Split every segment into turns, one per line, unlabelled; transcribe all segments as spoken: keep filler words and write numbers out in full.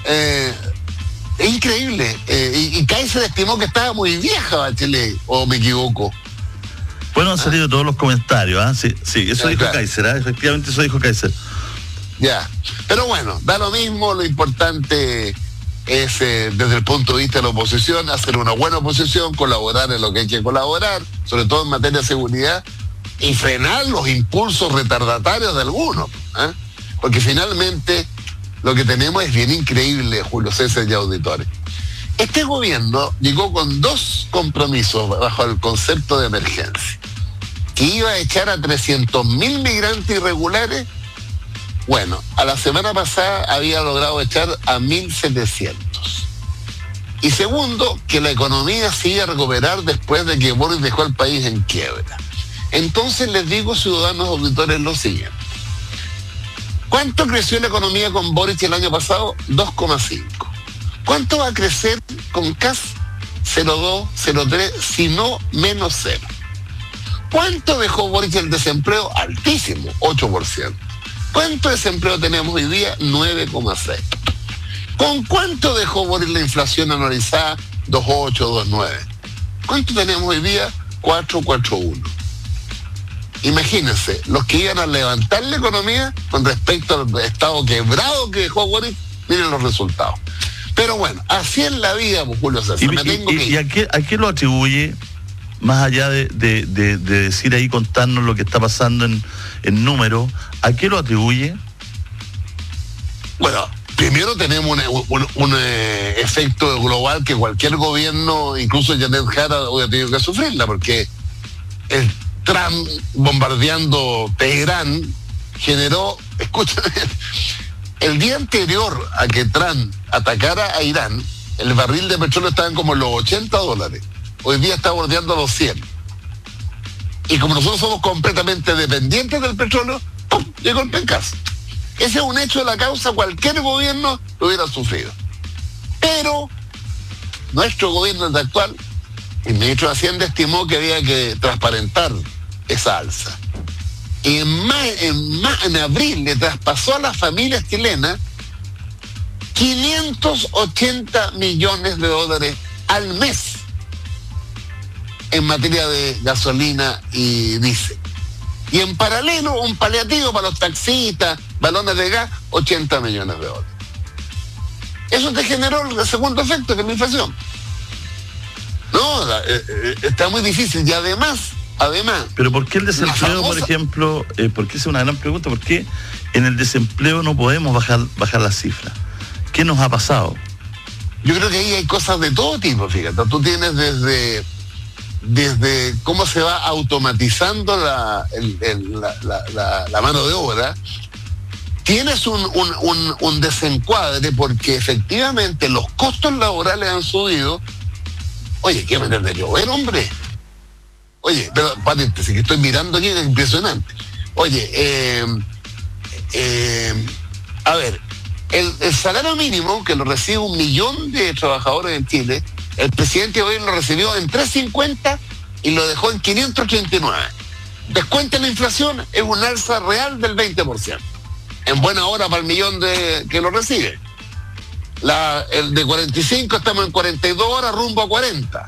Eh, es increíble. Eh, y, y Kaiser estimó que estaba muy vieja Bachelet, o me equivoco.
Bueno, han salido ¿Ah? todos los comentarios, ¿ah? Sí, sí, eso ya, dijo claro. Kaiser, ¿eh? Efectivamente eso dijo Kaiser.
Ya, pero bueno, da lo mismo, lo importante es, eh, desde el punto de vista de la oposición, hacer una buena oposición, colaborar en lo que hay que colaborar, sobre todo en materia de seguridad, y frenar los impulsos retardatarios de algunos, ¿eh? Porque finalmente lo que tenemos es bien increíble, Julio César y auditores. Este gobierno llegó con dos compromisos bajo el concepto de emergencia, que iba a echar a trescientos mil migrantes irregulares. Bueno, a la semana pasada había logrado echar a mil setecientos. Y segundo, que la economía se iba a recuperar después de que Boris dejó el país en quiebra. Entonces les digo, ciudadanos auditores, lo siguiente. ¿Cuánto creció la economía con Boris el año pasado? dos coma cinco. ¿Cuánto va a crecer con C A S? cero coma dos, cero coma tres, si no menos cero. ¿Cuánto dejó Boris el desempleo? Altísimo, ocho por ciento. ¿Cuánto desempleo tenemos hoy día? nueve coma seis. ¿Con cuánto dejó Boris la inflación anualizada? dos coma ocho, dos coma nueve. ¿Cuánto tenemos hoy día? cuatro coma cuarenta y uno. Imagínense, los que iban a levantar la economía con respecto al estado quebrado que dejó Boris, miren los resultados. Pero bueno, así es la vida, pues, Julio César.
¿Y,
me tengo
y,
que ir.
¿y a, qué, a qué lo atribuye, más allá de, de, de, de decir ahí, contarnos lo que está pasando en, en números, a qué lo atribuye?
Bueno, primero tenemos un, un, un eh, efecto global que cualquier gobierno, incluso Janet Jara, hubiera tenido que sufrirla, porque el Trump bombardeando Teherán generó, escuchen, el día anterior a que Trump atacara a Irán, el barril de petróleo estaba en como los ochenta dólares. Hoy día está bordeando los cien. Y como nosotros somos completamente dependientes del petróleo, ¡pum!, llegó el pencazo. Ese es un hecho de la causa, cualquier gobierno lo hubiera sufrido. Pero nuestro gobierno actual, el ministro de Hacienda estimó que había que transparentar esa alza. Y en, ma- en, ma- en abril le traspasó a las familias chilenas quinientos ochenta millones de dólares al mes en materia de gasolina y diésel. Y en paralelo, un paliativo para los taxistas, balones de gas, ochenta millones de dólares. Eso te generó el segundo efecto, que es la inflación. No, la, eh, eh, está muy difícil. Y además, además...
Pero ¿por qué el desempleo, famosa... por ejemplo, eh, porque esa es una gran pregunta, ¿por qué en el desempleo no podemos bajar, bajar las cifras? ¿Qué nos ha pasado?
Yo creo que ahí hay cosas de todo tipo, fíjate. Tú tienes desde... desde cómo se va automatizando la, el, el, la, la, la, la mano de obra, tienes un, un, un, un desencuadre porque efectivamente los costos laborales han subido. Oye, ¿qué manera de llover, hombre? Oye, pero paréntesis, que estoy mirando aquí, es impresionante. Oye, eh, eh, a ver, el, el salario mínimo, que lo recibe un millón de trabajadores en Chile, el presidente hoy lo recibió en trescientos cincuenta y lo dejó en quinientos ochenta y nueve. Descuenta la inflación, es un alza real del veinte por ciento. En buena hora para el millón de que lo recibe. La, el de cuarenta y cinco estamos en cuarenta y dos horas rumbo a cuarenta.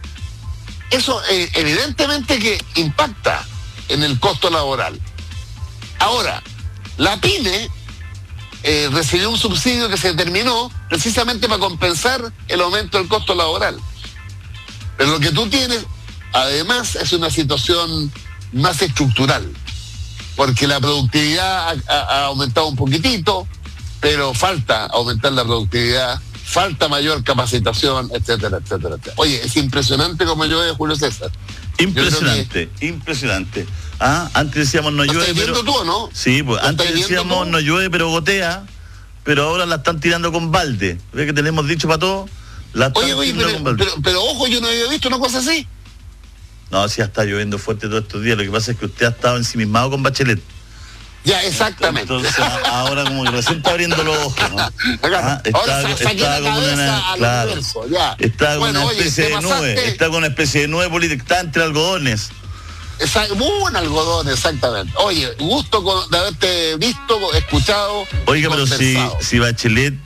Eso eh, evidentemente que impacta en el costo laboral. Ahora, la PYME eh, recibió un subsidio que se terminó precisamente para compensar el aumento del costo laboral. Pero lo que tú tienes, además, es una situación más estructural, porque la productividad ha, ha, ha aumentado un poquitito, pero falta aumentar la productividad, falta mayor capacitación, etcétera, etcétera, etcétera. Oye, es impresionante como llueve, Julio César.
Impresionante, que... impresionante. Ah, antes decíamos no llueve,
¿Estás viendo
pero...
tú, no?
Sí, pues antes decíamos no llueve, pero gotea, pero ahora la están tirando con balde. ¿Ves que tenemos dicho para todo? La están
oye, oye,
tirando
pero,
con balde.
pero, pero ojo, yo no había visto una cosa así.
No, sí, está lloviendo fuerte todos estos días. Lo que pasa es que usted ha estado ensimismado con Bachelet.
Ya, exactamente.
Entonces, ahora como que recién está abriendo los ojos, ¿no?
Ah,
está, está, está como una, claro, universo, ya. Está bueno, con una especie oye, de nube, pasaste... está con una especie de nube política, está entre algodones.
Exacto, un algodón, exactamente. Oye, gusto con, de haberte visto, escuchado.
Oiga, pero si, si Bachelet